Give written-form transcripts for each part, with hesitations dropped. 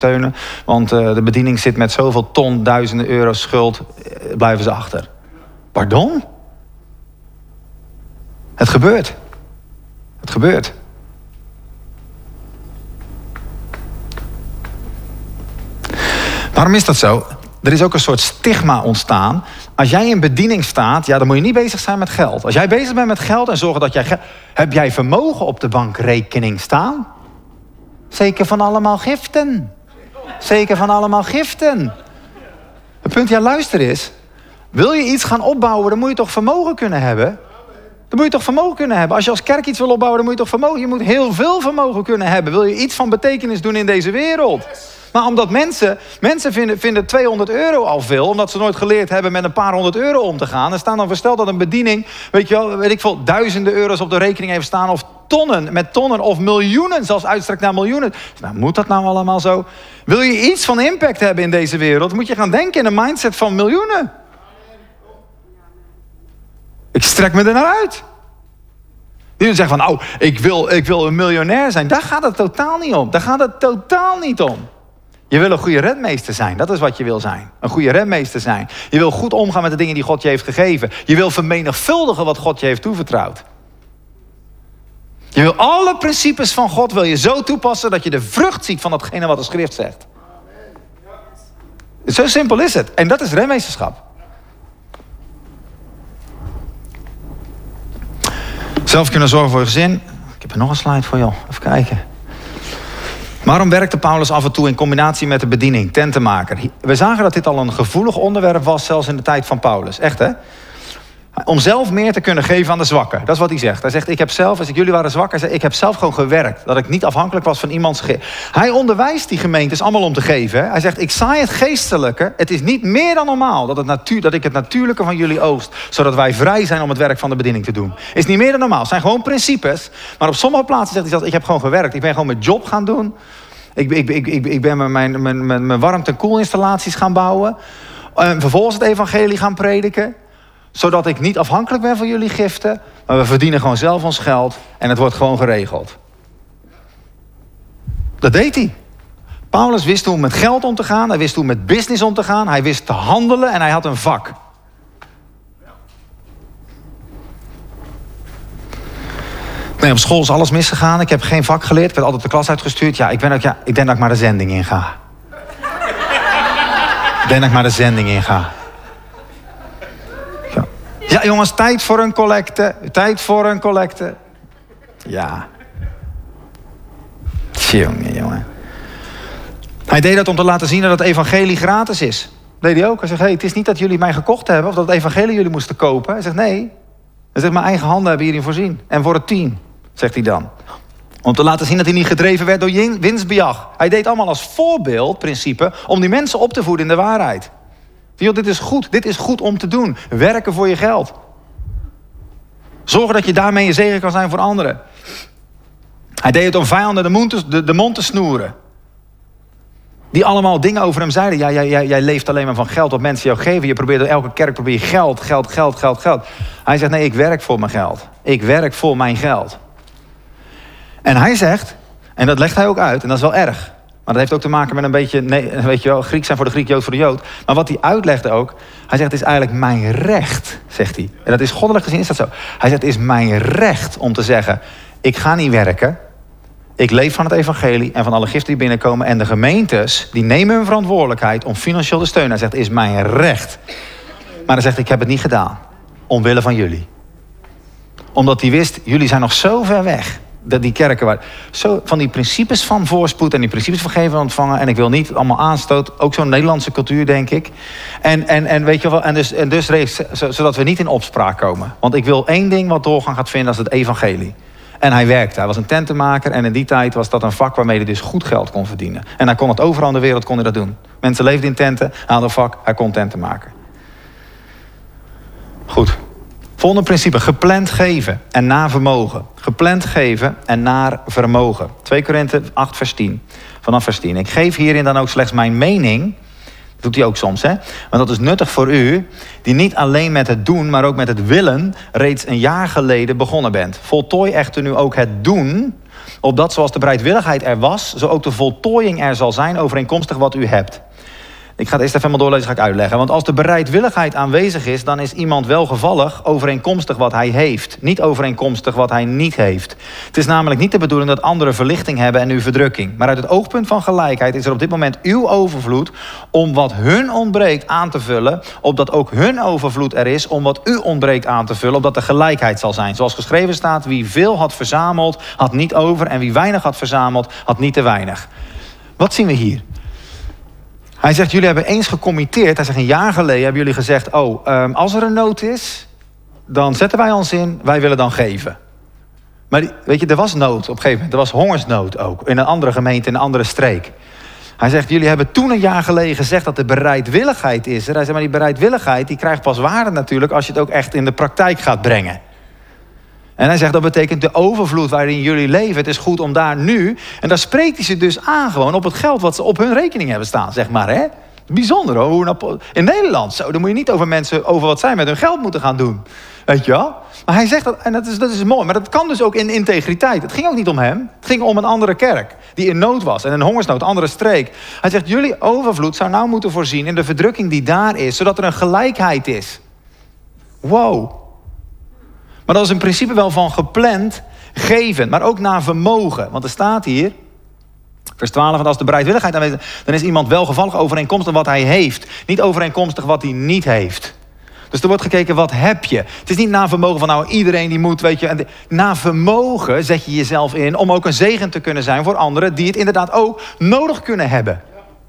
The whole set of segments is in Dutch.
steunen. Want de bediening zit met zoveel ton, duizenden euro schuld. Blijven ze achter. Pardon? Het gebeurt. Het gebeurt. Waarom is dat zo? Er is ook een soort stigma ontstaan. Als jij in bediening staat, dan moet je niet bezig zijn met geld. Als jij bezig bent met geld en zorgen dat jij... Heb jij vermogen op de bankrekening staan? Zeker van allemaal giften. Zeker van allemaal giften. Het punt, luister eens. Wil je iets gaan opbouwen, dan moet je toch vermogen kunnen hebben? Dan moet je toch vermogen kunnen hebben. Als je als kerk iets wil opbouwen, dan moet je toch vermogen... Je moet heel veel vermogen kunnen hebben. Wil je iets van betekenis doen in deze wereld? Maar omdat mensen vinden 200 euro al veel... omdat ze nooit geleerd hebben met een paar honderd euro om te gaan... en staan dan versteld dat een bediening... weet ik veel, duizenden euro's op de rekening heeft staan... of met tonnen of miljoenen, zelfs uitstrekt naar miljoenen. Nou, moet dat nou allemaal zo? Wil je iets van impact hebben in deze wereld... moet je gaan denken in een mindset van miljoenen. Ik strek me er naar uit. Die zeggen van, ik wil een miljonair zijn. Daar gaat het totaal niet om. Daar gaat het totaal niet om. Je wil een goede redmeester zijn. Dat is wat je wil zijn. Een goede redmeester zijn. Je wil goed omgaan met de dingen die God je heeft gegeven. Je wil vermenigvuldigen wat God je heeft toevertrouwd. Je wil alle principes van God wil je zo toepassen... dat je de vrucht ziet van datgene wat de schrift zegt. Zo simpel is het. En dat is redmeesterschap. Zelf kunnen zorgen voor je gezin. Ik heb er nog een slide voor, joh. Even kijken. Waarom werkte Paulus af en toe in combinatie met de bediening, tentenmaker? We zagen dat dit al een gevoelig onderwerp was, zelfs in de tijd van Paulus. Echt, hè? Om zelf meer te kunnen geven aan de zwakken. Dat is wat hij zegt. Hij zegt, ik heb zelf, als jullie waren zwak, hij zegt, ik heb zelf gewoon gewerkt. Dat ik niet afhankelijk was van iemands Hij onderwijst die gemeentes allemaal om te geven. Hè? Hij zegt, ik zaai het geestelijke. Het is niet meer dan normaal dat ik het natuurlijke van jullie oogst. Zodat wij vrij zijn om het werk van de bediening te doen. Is niet meer dan normaal. Het zijn gewoon principes. Maar op sommige plaatsen zegt hij zelfs, ik heb gewoon gewerkt. Ik ben gewoon mijn job gaan doen. Ik ben mijn warmte- en koelinstallaties gaan bouwen. Vervolgens het evangelie gaan prediken. Zodat ik niet afhankelijk ben van jullie giften. Maar we verdienen gewoon zelf ons geld. En het wordt gewoon geregeld. Dat deed hij. Paulus wist hoe met geld om te gaan. Hij wist hoe met business om te gaan. Hij wist te handelen en hij had een vak. Nee, op school is alles misgegaan. Ik heb geen vak geleerd. Ik werd altijd de klas uitgestuurd. Ik denk dat ik maar de zending in ga. Ik denk dat ik maar de zending in ga. Ja, jongens, tijd voor een collecte. Tijd voor een collecte. Ja. Jongen. Hij deed dat om te laten zien dat het evangelie gratis is. Dat deed hij ook. Hij zegt, het is niet dat jullie mij gekocht hebben... of dat het evangelie jullie moesten kopen. Hij zegt, nee. Hij zegt, mijn eigen handen hebben hierin voorzien. En voor het team, zegt hij dan. Om te laten zien dat hij niet gedreven werd door winstbejag. Hij deed allemaal als voorbeeldprincipe... om die mensen op te voeden in de waarheid. Dit is goed. Dit is goed om te doen. Werken voor je geld. Zorgen dat je daarmee een zegen kan zijn voor anderen. Hij deed het om vijanden de mond te snoeren. Die allemaal dingen over hem zeiden. Jij leeft alleen maar van geld wat mensen jou geven. Je probeert elke kerk geld. Hij zegt, nee, ik werk voor mijn geld. Ik werk voor mijn geld. En hij zegt, en dat legt hij ook uit, en dat is wel erg... Maar dat heeft ook te maken met een beetje, weet je wel, Griek zijn voor de Griek, Jood voor de Jood. Maar wat hij uitlegde ook, hij zegt, het is eigenlijk mijn recht, zegt hij. En dat is goddelijk gezien, is dat zo. Hij zegt, het is mijn recht om te zeggen, ik ga niet werken. Ik leef van het evangelie en van alle giften die binnenkomen. En de gemeentes, die nemen hun verantwoordelijkheid om financieel te steunen. Hij zegt, het is mijn recht. Maar hij zegt, ik heb het niet gedaan. Omwille van jullie. Omdat hij wist, jullie zijn nog zo ver weg. Dat die kerken waren zo van die principes van voorspoed en die principes van geven en ontvangen. En ik wil niet allemaal aanstoot. Ook zo'n Nederlandse cultuur, denk ik. En weet je wel, en dus zodat we niet in opspraak komen. Want ik wil één ding wat doorgang gaat vinden, dat is het evangelie. En hij werkte. Hij was een tentenmaker en in die tijd was dat een vak waarmee hij dus goed geld kon verdienen. En hij kon het overal in de wereld kon hij dat doen. Mensen leefden in tenten, hij had een vak, hij kon tenten maken. Goed. Volgende principe, gepland geven en naar vermogen. Gepland geven en naar vermogen. 2 Korinthe 8 vers 10. Vanaf vers 10. Ik geef hierin dan ook slechts mijn mening. Dat doet hij ook soms, hè. Want dat is nuttig voor u, die niet alleen met het doen, maar ook met het willen, reeds een jaar geleden begonnen bent. Voltooi echter nu ook het doen, Opdat zoals de bereidwilligheid er was, zo ook de voltooiing er zal zijn overeenkomstig wat u hebt. Ik ga het eerst even helemaal doorlezen, ga ik uitleggen. Want als de bereidwilligheid aanwezig is, dan is iemand welgevallig overeenkomstig wat hij heeft. Niet overeenkomstig wat hij niet heeft. Het is namelijk niet de bedoeling dat anderen verlichting hebben en u verdrukking. Maar uit het oogpunt van gelijkheid is er op dit moment uw overvloed om wat hun ontbreekt aan te vullen. Opdat ook hun overvloed er is om wat u ontbreekt aan te vullen. Opdat er gelijkheid zal zijn. Zoals geschreven staat, wie veel had verzameld, had niet over. En wie weinig had verzameld, had niet te weinig. Wat zien we hier? Hij zegt, jullie hebben eens gecommitteerd. Hij zegt, een jaar geleden hebben jullie gezegd, als er een nood is, dan zetten wij ons in, wij willen dan geven. Maar weet je, er was nood op een gegeven moment. Er was hongersnood ook, in een andere gemeente, in een andere streek. Hij zegt, jullie hebben toen een jaar geleden gezegd dat de bereidwilligheid is. Hij zegt, maar die bereidwilligheid, die krijgt pas waarde natuurlijk als je het ook echt in de praktijk gaat brengen. En hij zegt, dat betekent de overvloed waarin jullie leven. Het is goed om daar nu... En daar spreekt hij ze dus aan gewoon op het geld wat ze op hun rekening hebben staan, zeg maar. Hè? Bijzonder hoor. In Nederland, zo, dan moet je niet over mensen over wat zij met hun geld moeten gaan doen. Weet je wel? Maar hij zegt dat, en dat is mooi, maar dat kan dus ook in integriteit. Het ging ook niet om hem. Het ging om een andere kerk die in nood was. En een hongersnood, een andere streek. Hij zegt, jullie overvloed zou nou moeten voorzien in de verdrukking die daar is, zodat er een gelijkheid is. Wow. Maar dat is in principe wel van gepland geven, maar ook naar vermogen. Want er staat hier, vers 12, want als de bereidwilligheid aanwezig is, dan is iemand welgevallig overeenkomstig wat hij heeft. Niet overeenkomstig wat hij niet heeft. Dus er wordt gekeken, wat heb je? Het is niet naar vermogen van, nou, iedereen die moet, weet je. En naar vermogen zet je jezelf in om ook een zegen te kunnen zijn voor anderen die het inderdaad ook nodig kunnen hebben.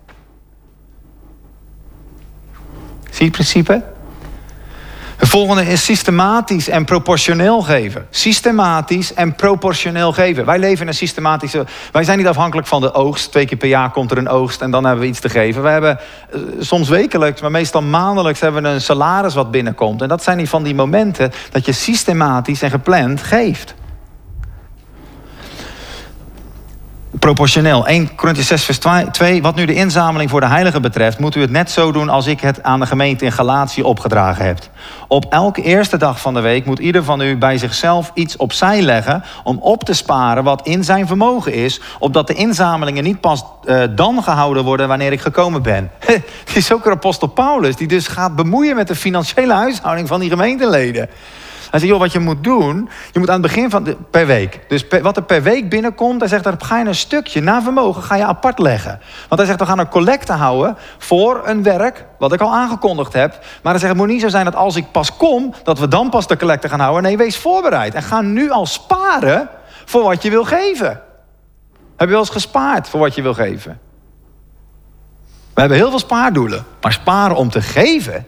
Zie je het principe? Het volgende is systematisch en proportioneel geven. Systematisch en proportioneel geven. Wij leven in een systematische... Wij zijn niet afhankelijk van de oogst. 2 keer per jaar komt er een oogst en dan hebben we iets te geven. We hebben soms wekelijks, maar meestal maandelijks hebben we een salaris wat binnenkomt. En dat zijn niet van die momenten dat je systematisch en gepland geeft. Proportioneel. 1 Korintiërs 6 vers 2. Wat nu de inzameling voor de heiligen betreft, moet u het net zo doen als ik het aan de gemeente in Galatië opgedragen heb. Op elke eerste dag van de week moet ieder van u bij zichzelf iets opzij leggen om op te sparen wat in zijn vermogen is, opdat de inzamelingen niet pas dan gehouden worden wanneer ik gekomen ben. Het is ook een apostel Paulus die dus gaat bemoeien met de financiële huishouding van die gemeenteleden. Hij zegt, joh, wat je moet doen, je moet aan het begin van per week. Dus wat er per week binnenkomt, hij zegt, daar ga je een stukje naar vermogen, ga je apart leggen. Want hij zegt, we gaan een collecte houden voor een werk, wat ik al aangekondigd heb. Maar hij zegt, het moet niet zo zijn dat als ik pas kom, dat we dan pas de collecte gaan houden. Nee, wees voorbereid. En ga nu al sparen voor wat je wil geven. Heb je wel eens gespaard voor wat je wil geven? We hebben heel veel spaardoelen. Maar sparen om te geven...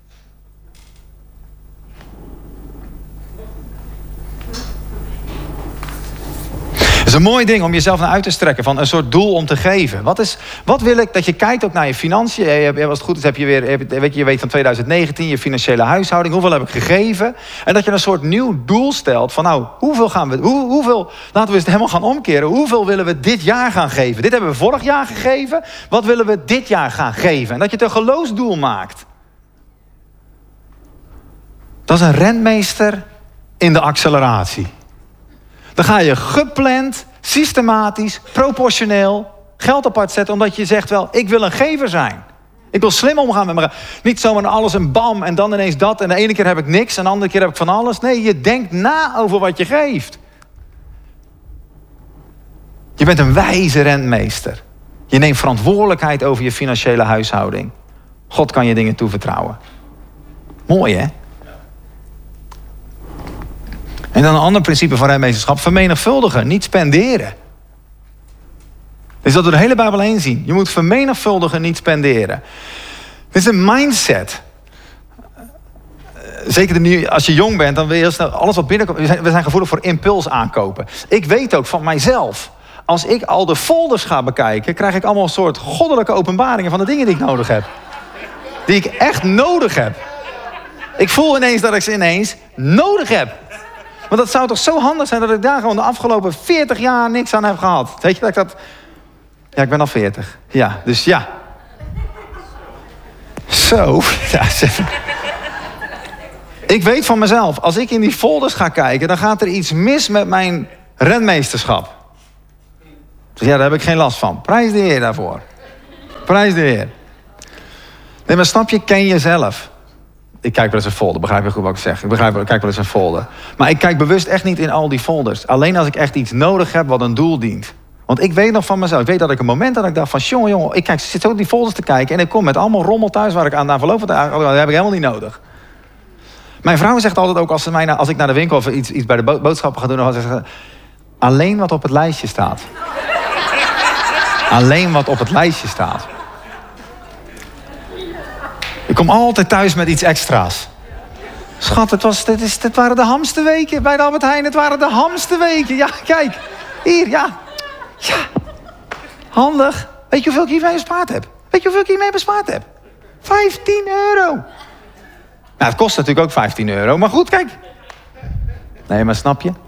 Het is een mooi ding om jezelf naar uit te strekken van een soort doel om te geven. Wat wil ik? Dat je kijkt ook naar je financiën. Als het goed is heb je weer, je weet van 2019 je financiële huishouding. Hoeveel heb ik gegeven? En dat je een soort nieuw doel stelt van nou, hoeveel gaan we, hoeveel, laten we het helemaal gaan omkeren. Hoeveel willen we dit jaar gaan geven? Dit hebben we vorig jaar gegeven. Wat willen we dit jaar gaan geven? En dat je het een geloofsdoel maakt. Dat is een rentmeester in de acceleratie. Dan ga je gepland, systematisch, proportioneel geld apart zetten, omdat je zegt wel, ik wil een gever zijn. Ik wil slim omgaan met me. Niet zomaar alles en bam en dan ineens dat. En de ene keer heb ik niks en de andere keer heb ik van alles. Nee, je denkt na over wat je geeft. Je bent een wijze rentmeester. Je neemt verantwoordelijkheid over je financiële huishouding. God kan je dingen toevertrouwen. Mooi, hè? En dan een ander principe van rentmeesterschap. Vermenigvuldigen, niet spenderen. Dus dat we de hele Bijbel heen zien. Je moet vermenigvuldigen, niet spenderen. Dit is een mindset. Zeker als je jong bent, dan wil je heel snel alles wat binnenkomt. We zijn gevoelig voor impuls aankopen. Ik weet ook van mijzelf. Als ik al de folders ga bekijken, krijg ik allemaal een soort goddelijke openbaringen van de dingen die ik nodig heb. Die ik echt nodig heb. Ik voel ineens dat ik ze ineens nodig heb. Want dat zou toch zo handig zijn dat ik daar gewoon de afgelopen 40 jaar niks aan heb gehad. Weet je dat ik dat... Ja, ik ben al 40. Ja, dus ja. Zo. Ja, ik weet van mezelf, als ik in die folders ga kijken, dan gaat er iets mis met mijn rentmeesterschap. Dus ja, daar heb ik geen last van. Prijs de Heer daarvoor. Prijs de Heer. Nee, maar snap je, ken jezelf. Ik kijk wel eens een folder, begrijp je goed wat ik zeg? Ik kijk wel eens een folder. Maar ik kijk bewust echt niet in al die folders. Alleen als ik echt iets nodig heb wat een doel dient. Want ik weet nog van mezelf. Ik weet dat ik een moment dat ik dacht van... jongen, ik zit zo die folders te kijken... en ik kom met allemaal rommel thuis waar ik aan verloop. Dat heb ik helemaal niet nodig. Mijn vrouw zegt altijd ook als ik naar de winkel of iets bij de boodschappen ga doen... dan zegt ze, alleen wat op het lijstje staat. Alleen wat op het lijstje staat. Ik kom altijd thuis met iets extra's. Schat, het waren de hamsterweken bij de Albert Heijn. Het waren de hamsterweken. Ja, kijk. Hier, ja. Ja. Handig. Weet je hoeveel ik hiermee bespaard heb? 15 euro. Nou, het kost natuurlijk ook 15 euro. Maar goed, kijk. Nee, maar snap je?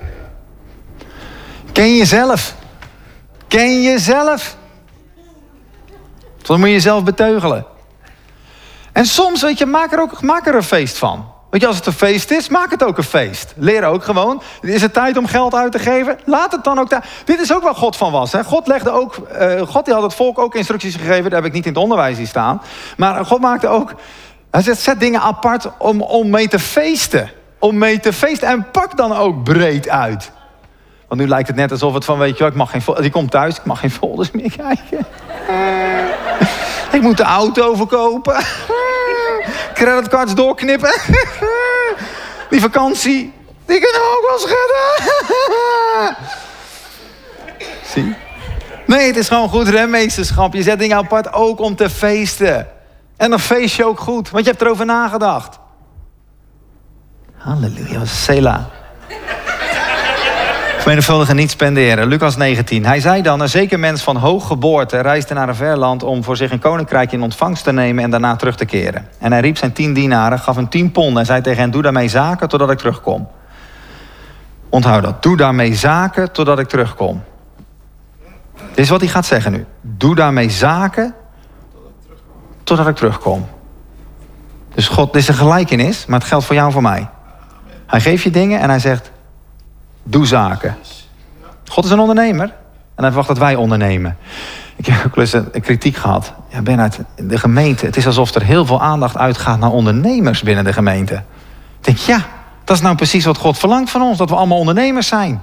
Ken jezelf. Ken jezelf. Dan moet je jezelf beteugelen. En soms, weet je, maak er een feest van. Weet je, als het een feest is, maak het ook een feest. Leer ook gewoon. Is het tijd om geld uit te geven? Laat het dan ook daar. Dit is ook waar God van was. Hè? God die had het volk ook instructies gegeven. Daar heb ik niet in het onderwijs zien staan. Maar God maakte ook... Hij zegt, zet dingen apart om mee te feesten. Om mee te feesten. En pak dan ook breed uit. Want nu lijkt het net alsof het van, weet je wel, die komt thuis, ik mag geen folders meer kijken. Ik moet de auto verkopen. Creditcards doorknippen. Die vakantie, die kunnen we ook wel schudden. Zie? Nee, het is gewoon goed remmeesterschap. Je zet dingen apart ook om te feesten. En dan feest je ook goed, want je hebt erover nagedacht. Halleluja, Selah. Vermenigvuldigen niet spenderen. Lucas 19. Hij zei dan, een zeker mens van hoog geboorte reisde naar een ver land om voor zich een koninkrijk in ontvangst te nemen en daarna terug te keren. En hij riep zijn 10 dienaren, gaf hem 10 pond en zei tegen hen, doe daarmee zaken totdat ik terugkom. Onthoud dat. Doe daarmee zaken totdat ik terugkom. Dit is wat hij gaat zeggen nu. Doe daarmee zaken totdat ik terugkom. Dus God, dit is een gelijkenis, maar het geldt voor jou en voor mij. Hij geeft je dingen en hij zegt, doe zaken. God is een ondernemer. En hij verwacht dat wij ondernemen. Ik heb ook eens een kritiek gehad. Ja, Ben, uit de gemeente. Het is alsof er heel veel aandacht uitgaat naar ondernemers binnen de gemeente. Ik denk, ja, dat is nou precies wat God verlangt van ons. Dat we allemaal ondernemers zijn.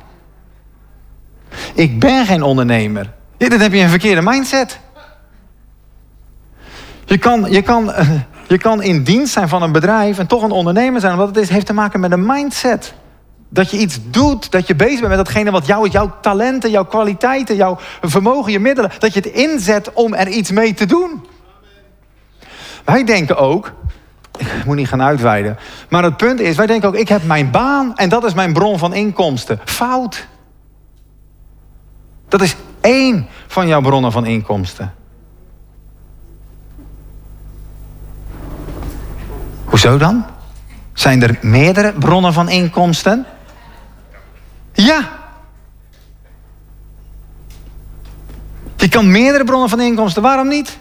Ik ben geen ondernemer. Ja, dan heb je een verkeerde mindset. Je kan in dienst zijn van een bedrijf en toch een ondernemer zijn. Want het heeft te maken met een mindset. Dat je iets doet, dat je bezig bent met datgene wat jouw talenten, jouw kwaliteiten, jouw vermogen, je middelen, dat je het inzet om er iets mee te doen. Wij denken ook, ik moet niet gaan uitweiden, maar het punt is, wij denken ook, ik heb mijn baan en dat is mijn bron van inkomsten. Fout. Dat is 1 van jouw bronnen van inkomsten. Hoezo dan? Zijn er meerdere bronnen van inkomsten? Ja. Je kan meerdere bronnen van inkomsten, waarom niet?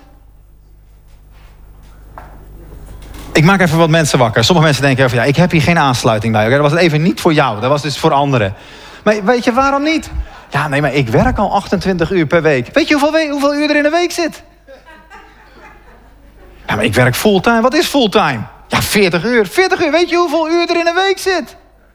Ik maak even wat mensen wakker. Sommige mensen denken even, ja, ik heb hier geen aansluiting bij. Okay? Dat was het even niet voor jou, dat was dus voor anderen. Maar weet je waarom niet? Ja, nee, maar ik werk al 28 uur per week. Weet je hoeveel uur er in de week zit? Ja, maar ik werk fulltime. Wat is fulltime? Ja, 40 uur. 40 uur, weet je hoeveel uur er in een week zit?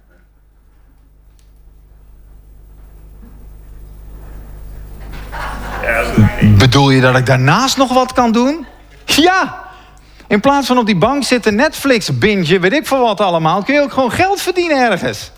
Bedoel je dat ik daarnaast nog wat kan doen? Ja! In plaats van op die bank zitten, Netflix, binge, weet ik veel wat allemaal, kun je ook gewoon geld verdienen ergens.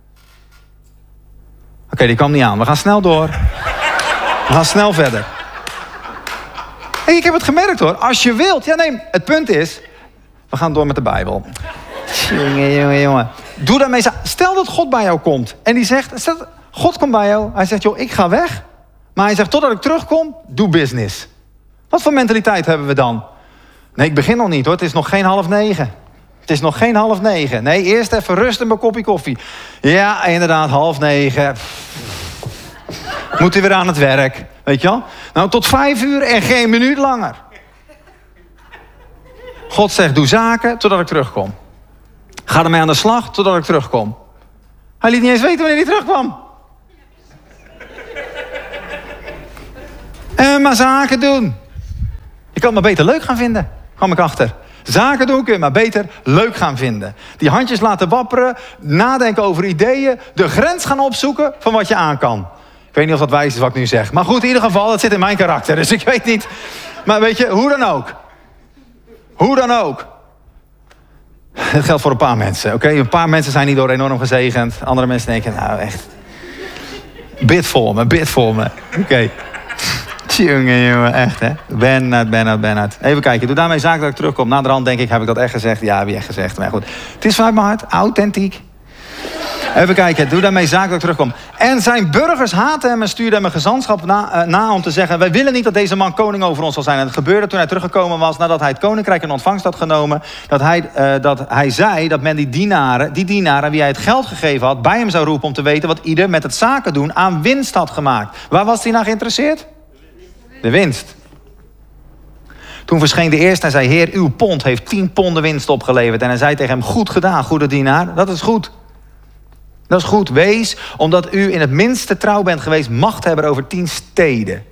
Oké, die kwam niet aan. We gaan snel door. We gaan snel verder. Hey, ik heb het gemerkt hoor. Als je wilt. Ja, nee, het punt is, we gaan door met de Bijbel. Jongen. Doe daarmee. Stel dat God bij jou komt. En die zegt, God komt bij jou. Hij zegt, joh, ik ga weg. Maar hij zegt, totdat ik terugkom, doe business. Wat voor mentaliteit hebben we dan? Nee, ik begin nog niet hoor. Het is nog geen 8:30. Het is nog geen 8:30. Nee, eerst even rusten met een kopje koffie. Ja, inderdaad, 8:30. Moet hij weer aan het werk. Weet je wel? Nou, tot 5 uur en geen minuut langer. God zegt, doe zaken totdat ik terugkom. Ga ermee aan de slag totdat ik terugkom. Hij liet niet eens weten wanneer hij terugkwam. En maar zaken doen. Je kan het maar beter leuk gaan vinden, kwam ik achter. Zaken doen kun je maar beter leuk gaan vinden. Die handjes laten wapperen, nadenken over ideeën, de grens gaan opzoeken van wat je aan kan. Ik weet niet of dat wijs is wat ik nu zeg. Maar goed, in ieder geval, dat zit in mijn karakter. Dus ik weet niet. Maar weet je, hoe dan ook. Hoe dan ook. Het geldt voor een paar mensen, oké? Een paar mensen zijn hierdoor enorm gezegend. Andere mensen denken, nou echt... Bid voor me. Oké. Jongen, echt hè. Bernard. Even kijken, doe daarmee zaken dat ik terugkom. Naderhand denk ik, heb ik dat echt gezegd? Ja, heb je echt gezegd. Maar goed, het is vanuit mijn hart, authentiek. Even kijken, doe daarmee zaken dat ik terugkom. En zijn burgers haten hem en stuurden hem een gezantschap na om te zeggen... wij willen niet dat deze man koning over ons zal zijn. En het gebeurde toen hij teruggekomen was, nadat hij het koninkrijk in ontvangst had genomen... dat hij zei dat men die dienaren wie hij het geld gegeven had... bij hem zou roepen om te weten wat ieder met het zaken doen aan winst had gemaakt. Waar was hij naar geïnteresseerd? De winst. Toen verscheen de eerste en zei... Heer, uw pond heeft 10 ponden winst opgeleverd. En hij zei tegen hem, goed gedaan, goede dienaar. Dat is goed. Dat is goed. Wees, omdat u in het minste trouw bent geweest... machthebber over 10 steden.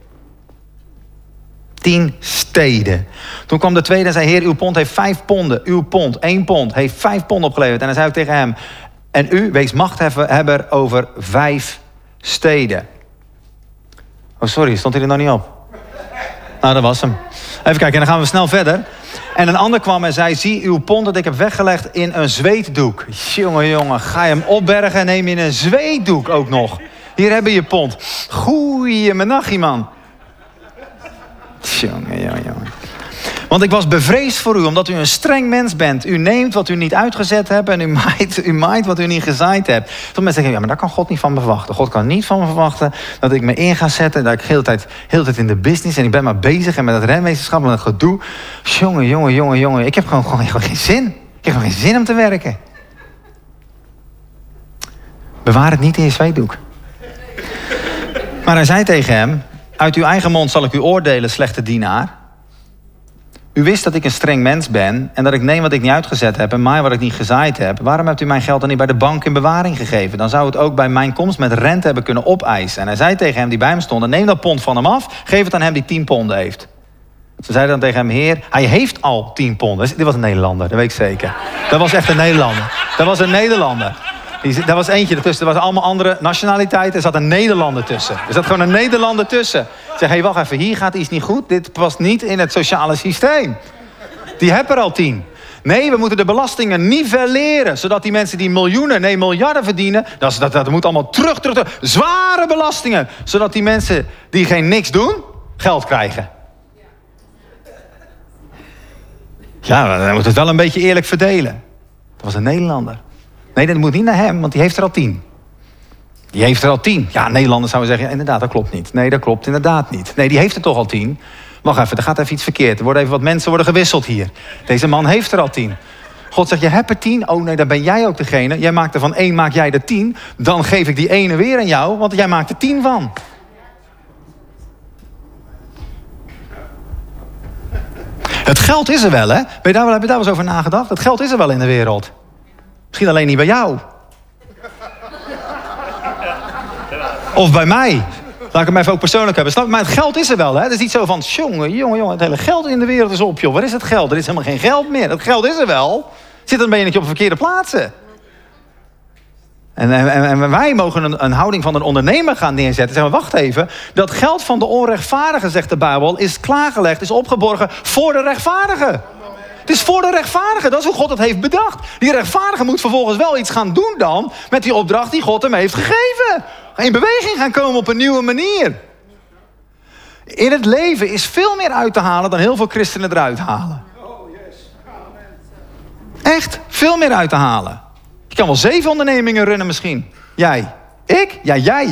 10 steden. Toen kwam de tweede en zei... Heer, uw pond heeft 5 ponden. Uw pond, 1 pond, heeft 5 pond opgeleverd. En hij zei ook tegen hem... En u, wees machthebber over 5 steden. Oh, sorry, stond hij er nog niet op? Nou, dat was hem. Even kijken, en dan gaan we snel verder. En een ander kwam en zei... Zie uw pond dat ik heb weggelegd in een zweetdoek. Jongen, ga je hem opbergen en neem je een zweetdoek ook nog. Hier hebben je pond. Goeie menachie, man. Jongen. Want ik was bevreesd voor u, omdat u een streng mens bent. U neemt wat u niet uitgezet hebt en u maait wat u niet gezaaid hebt. Sommige mensen zeggen, ja, maar dat kan God niet van me verwachten. God kan niet van me verwachten dat ik me in ga zetten... dat ik heel de tijd in de business en ik ben maar bezig... en met het renwetenschap en het gedoe. Jongen. Ik heb gewoon geen zin. Ik heb gewoon geen zin om te werken. Bewaar het niet in je zweetdoek. Maar hij zei tegen hem... Uit uw eigen mond zal ik u oordelen, slechte dienaar. U wist dat ik een streng mens ben... en dat ik neem wat ik niet uitgezet heb... en maai wat ik niet gezaaid heb. Waarom hebt u mijn geld dan niet bij de bank in bewaring gegeven? Dan zou het ook bij mijn komst met rente hebben kunnen opeisen. En hij zei tegen hem die bij hem stonden... neem dat pond van hem af, geef het aan hem die 10 ponden heeft. Ze zeiden dan tegen hem, heer, hij heeft al 10 ponden. Dit was een Nederlander, dat weet ik zeker. Dat was echt een Nederlander. Dat was een Nederlander. Daar was eentje ertussen. Er was allemaal andere nationaliteiten. Er zat een Nederlander tussen. Er zat gewoon een Nederlander tussen. Ik zeg, hé, wacht even. Hier gaat iets niet goed. Dit past niet in het sociale systeem. Die hebben er al 10. Nee, we moeten de belastingen nivelleren. Zodat die mensen die miljoenen, nee miljarden verdienen... Dat moet allemaal terug. Zware belastingen. Zodat die mensen die geen niks doen, geld krijgen. Ja, dan moet het wel een beetje eerlijk verdelen. Dat was een Nederlander. Nee, dat moet niet naar hem, want die heeft er al 10. Die heeft er al 10. Ja, Nederlanders zouden zeggen, ja, inderdaad, dat klopt niet. Nee, dat klopt inderdaad niet. Nee, die heeft er toch al 10. Wacht even, er gaat even iets verkeerd. Er worden even wat mensen worden gewisseld hier. Deze man heeft er al 10. God zegt, je hebt er 10. Oh nee, dan ben jij ook degene. Jij maakt er van 1, maak jij er 10. Dan geef ik die ene weer aan jou, want jij maakt er 10 van. Het geld is er wel, hè? Heb je daar wel eens over nagedacht? Het geld is er wel in de wereld. Misschien alleen niet bij jou. Of bij mij. Laat ik hem even ook persoonlijk hebben. Snap je? Maar het geld is er wel, hè? Het is niet zo van, jongen, het hele geld in de wereld is op, joh. Waar is het geld? Er is helemaal geen geld meer. Het geld is er wel. Zit dan ben je niet op de verkeerde plaatsen. En wij mogen een houding van een ondernemer gaan neerzetten. Zeggen we, wacht even. Dat geld van de onrechtvaardige, zegt de Bijbel, is klaargelegd, is opgeborgen voor de rechtvaardige. Het is voor de rechtvaardige. Dat is hoe God het heeft bedacht. Die rechtvaardige moet vervolgens wel iets gaan doen dan met die opdracht die God hem heeft gegeven. In beweging gaan komen op een nieuwe manier. In het leven is veel meer uit te halen dan heel veel christenen eruit halen. Echt, veel meer uit te halen. Je kan wel 7 ondernemingen runnen misschien. Jij. Ik? Ja, jij.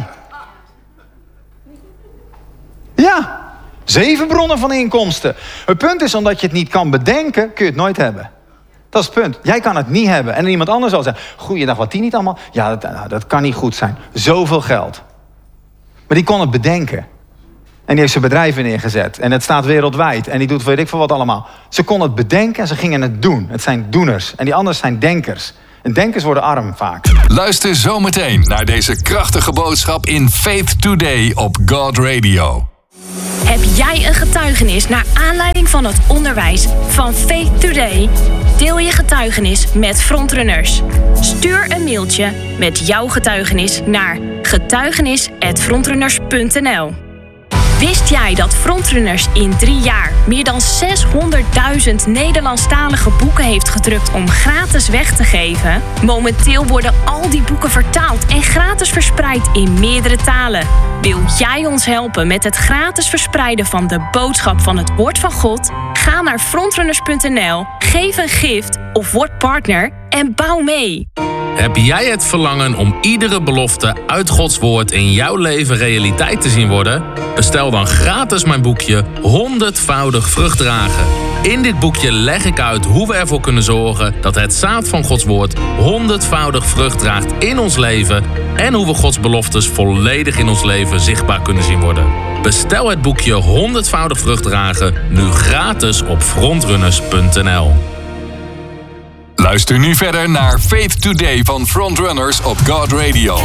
Ja. 7 bronnen van inkomsten. Het punt is, omdat je het niet kan bedenken, kun je het nooit hebben. Dat is het punt. Jij kan het niet hebben. En iemand anders zal zeggen, goeiedag, wat die niet allemaal... Ja, dat kan niet goed zijn. Zoveel geld. Maar die kon het bedenken. En die heeft zijn bedrijven neergezet. En het staat wereldwijd. En die doet weet ik veel wat allemaal. Ze kon het bedenken en ze gingen het doen. Het zijn doeners. En die anderen zijn denkers. En denkers worden arm vaak. Luister zometeen naar deze krachtige boodschap in Faith Today op God Radio. Heb jij een getuigenis naar aanleiding van het onderwijs van Faith Today? Deel je getuigenis met Frontrunners. Stuur een mailtje met jouw getuigenis naar getuigenis@frontrunners.nl. Wist jij dat Frontrunners in 3 jaar meer dan 600.000 Nederlandstalige boeken heeft gedrukt om gratis weg te geven? Momenteel worden al die boeken vertaald en gratis verspreid in meerdere talen. Wil jij ons helpen met het gratis verspreiden van de boodschap van het woord van God? Ga naar frontrunners.nl, geef een gift of word partner en bouw mee. Heb jij het verlangen om iedere belofte uit Gods woord in jouw leven realiteit te zien worden? Bestel dan gratis mijn boekje 100voudig vrucht dragen. In dit boekje leg ik uit hoe we ervoor kunnen zorgen dat het zaad van Gods woord 100voudig vrucht draagt in ons leven en hoe we Gods beloftes volledig in ons leven zichtbaar kunnen zien worden. Bestel het boekje 100voudig vrucht dragen nu gratis op frontrunners.nl. Luister nu verder naar Faith Today van Frontrunners op God Radio.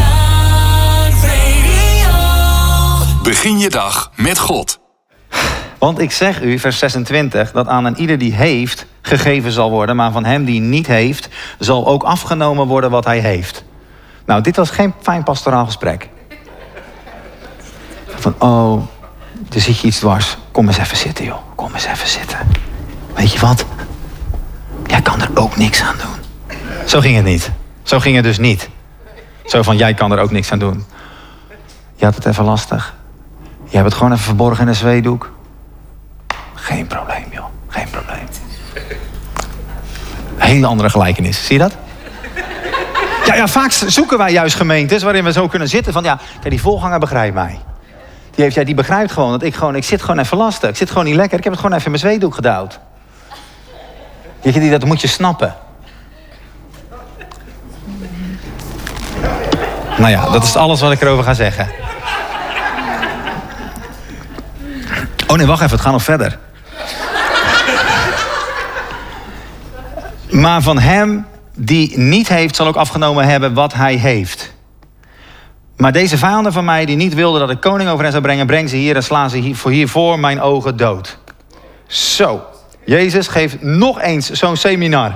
Begin je dag met God. Want ik zeg u, vers 26, dat aan een ieder die heeft gegeven zal worden, maar van hem die niet heeft, zal ook afgenomen worden wat hij heeft. Nou, dit was geen fijn pastoraal gesprek. Van, oh, er zit je iets dwars. Kom eens even zitten, joh. Kom eens even zitten. Weet je wat? Jij kan er ook niks aan doen. Zo ging het niet. Zo ging het dus niet. Zo van, jij kan er ook niks aan doen. Je had het even lastig. Je hebt het gewoon even verborgen in een zweedoek. Geen probleem, joh. Geen probleem. Een hele andere gelijkenis. Zie je dat? Ja, vaak zoeken wij juist gemeentes waarin we zo kunnen zitten. Van ja, die voorganger begrijpt mij. Die begrijpt gewoon dat ik zit gewoon even lastig. Ik zit gewoon niet lekker. Ik heb het gewoon even in mijn zweedoek gedouwd. Dat moet je snappen. Nou ja, dat is alles wat ik erover ga zeggen. Oh nee, wacht even, het gaat nog verder. Maar van hem die niet heeft, zal ook afgenomen hebben wat hij heeft. Maar deze vijanden van mij, die niet wilden dat ik koning over hen zou brengen, breng ze hier en sla ze hier voor mijn ogen dood. Zo, Jezus geeft nog eens zo'n seminar.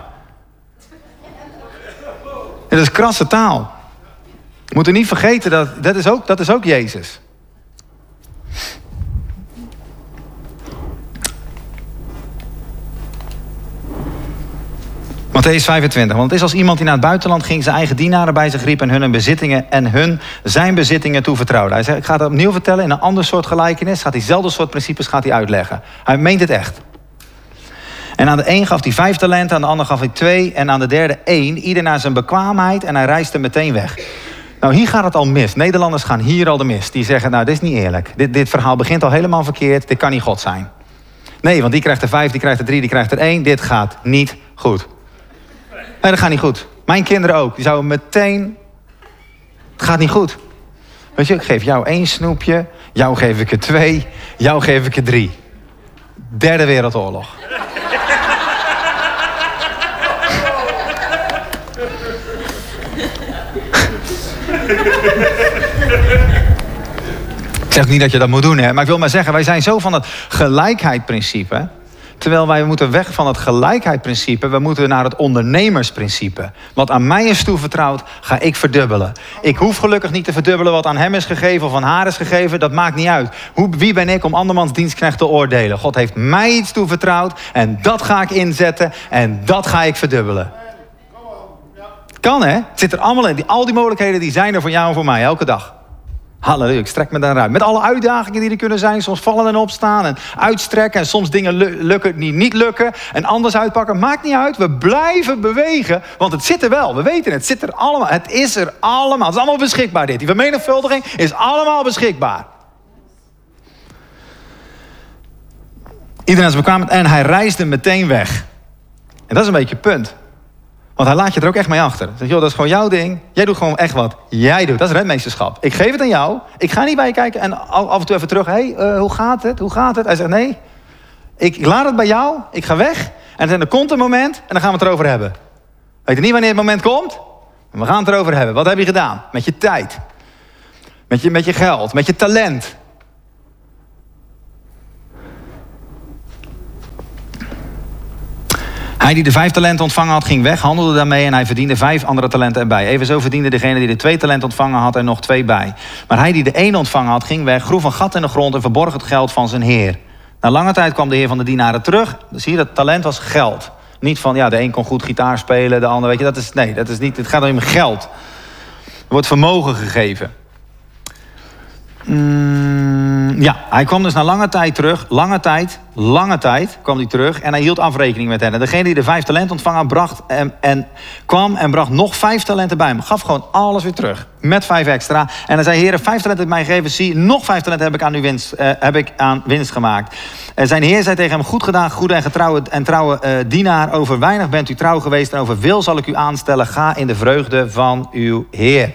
Dat is krasse taal. We moeten niet vergeten dat is ook Jezus. Mattheüs 25. Want het is als iemand die naar het buitenland ging, zijn eigen dienaren bij zich riep en hun bezittingen en zijn bezittingen toevertrouwde. Hij zegt, ik ga het opnieuw vertellen in een ander soort gelijkenis. Gaat diezelfde soort principes uitleggen. Hij meent het echt. En aan de een gaf hij 5 talenten, aan de ander gaf hij 2 en aan de derde 1. Ieder naar zijn bekwaamheid en hij reisde meteen weg. Nou, hier gaat het al mis. Nederlanders gaan hier al de mis. Die zeggen, nou, dit is niet eerlijk. Dit verhaal begint al helemaal verkeerd. Dit kan niet God zijn. Nee, want die krijgt er 5, die krijgt er 3, die krijgt er 1. Dit gaat niet goed. Nee, dat gaat niet goed. Mijn kinderen ook. Die zouden meteen... Het gaat niet goed. Weet je, ik geef jou 1 snoepje. Jou geef ik er 2. Jou geef ik er 3. 3e Wereldoorlog. Ik zeg niet dat je dat moet doen, hè? Maar ik wil maar zeggen, wij zijn zo van het gelijkheidsprincipe. Terwijl wij moeten weg van het gelijkheidsprincipe. We moeten naar het ondernemersprincipe. Wat aan mij is toevertrouwd, ga ik verdubbelen. Ik hoef gelukkig niet te verdubbelen wat aan hem is gegeven of aan haar is gegeven. Dat maakt niet uit. Wie ben ik om andermans dienstknecht te oordelen? God heeft mij iets toevertrouwd en dat ga ik inzetten en dat ga ik verdubbelen. Kan, hè? Het zit er allemaal in. Al die mogelijkheden die zijn er voor jou en voor mij, elke dag. Halleluja, ik strek me daaruit. Met alle uitdagingen die er kunnen zijn. Soms vallen en opstaan en uitstrekken. En soms dingen lukken die niet lukken. En anders uitpakken. Maakt niet uit. We blijven bewegen. Want het zit er wel. We weten het. Het zit er allemaal. Het is er allemaal. Het is allemaal beschikbaar dit. Die vermenigvuldiging is allemaal beschikbaar. Iedereen is bekwaam. En hij reisde meteen weg. En dat is een beetje het punt. Want hij laat je er ook echt mee achter. Zeg, joh, dat is gewoon jouw ding. Jij doet gewoon echt wat jij doet. Dat is redmeesterschap. Ik geef het aan jou. Ik ga niet bij je kijken en af en toe even terug. Hé, hoe gaat het? Hoe gaat het? Hij zegt, nee. Ik laat het bij jou. Ik ga weg. En dan komt een moment en dan gaan we het erover hebben. Weet je niet wanneer het moment komt? We gaan het erover hebben. Wat heb je gedaan? Met je tijd. Met je geld. Met je talent. Hij die de 5 talenten ontvangen had, ging weg, handelde daarmee en hij verdiende 5 andere talenten erbij. Evenzo verdiende degene die de 2 talenten ontvangen had er nog 2 bij. Maar hij die de 1 ontvangen had, ging weg, groef een gat in de grond en verborg het geld van zijn heer. Na lange tijd kwam de heer van de dienaren terug. Dus hier, dat talent was geld. Niet van, ja, de een kon goed gitaar spelen, de ander, weet je, dat is niet, het gaat om geld. Er wordt vermogen gegeven. Ja, hij kwam dus na lange tijd terug. Lange tijd kwam hij terug. En hij hield afrekening met hen. En degene die de 5 talenten ontvangen had, kwam en bracht nog 5 talenten bij hem. Gaf gewoon alles weer terug. Met 5 extra. En hij zei, heren, 5 talenten heb mij gegeven. Zie, nog 5 talenten heb ik aan winst gemaakt. Zijn heer zei tegen hem, goed gedaan, goede en trouwe dienaar. Over weinig bent u trouw geweest en over veel zal ik u aanstellen. Ga in de vreugde van uw heer.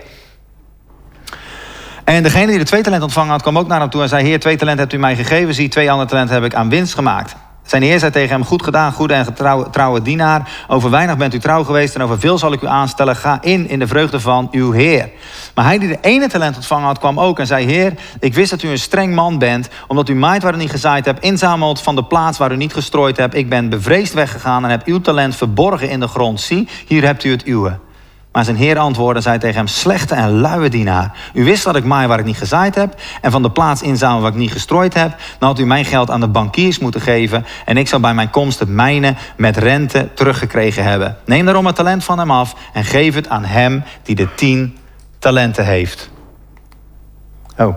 En degene die de 2 talenten ontvangen had, kwam ook naar hem toe en zei, heer, 2 talenten hebt u mij gegeven. Zie, 2 andere talenten heb ik aan winst gemaakt. Zijn heer zei tegen hem, goed gedaan, goede en trouwe dienaar. Over weinig bent u trouw geweest en over veel zal ik u aanstellen. Ga in de vreugde van uw heer. Maar hij die de 1 talent ontvangen had, kwam ook en zei, heer, ik wist dat u een streng man bent, omdat u maait waar u niet gezaaid hebt, inzamelt van de plaats waar u niet gestrooid hebt. Ik ben bevreesd weggegaan en heb uw talent verborgen in de grond. Zie, hier hebt u het uwe. Maar zijn heer antwoordde en zei tegen hem, slechte en luie dienaar. U wist dat ik maai waar ik niet gezaaid heb en van de plaats inzamel waar ik niet gestrooid heb. Dan had u mijn geld aan de bankiers moeten geven en ik zou bij mijn komst het mijne met rente teruggekregen hebben. Neem daarom het talent van hem af en geef het aan hem die de 10 talenten heeft. Oh.